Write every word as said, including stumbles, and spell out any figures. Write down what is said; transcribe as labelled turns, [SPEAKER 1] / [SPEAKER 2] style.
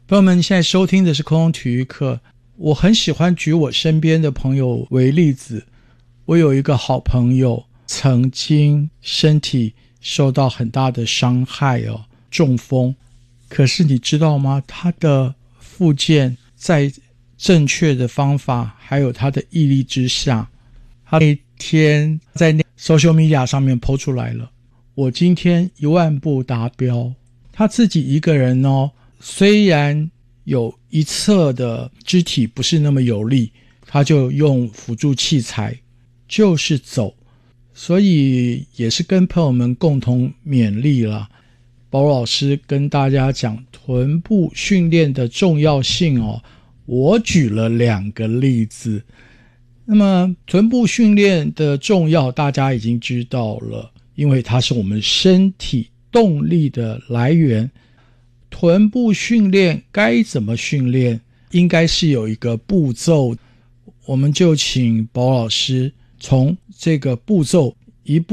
[SPEAKER 1] 朋友们，你现在收听的是空中体育课。我很喜欢举我身边的朋友为例子。我有一个好朋友曾经身体受到很大的伤害哦，中风。可是你知道吗？他的复健在正确的方法还有他的毅力之下，他那天在那 social media 上面 po 出来了，我今天一万步达标。他自己一个人哦，虽然有一侧的肢体不是那么有力，他就用辅助器材就是走，所以也是跟朋友们共同勉励啦。保罗老师跟大家讲臀部训练的重要性哦，我举了两个例子。那么臀部训练的重要大家已经知道了，因为它是我们身体动力的来源。臀部训练该怎么训练，应该是有一个步骤，我们就请保老师从这个步骤一步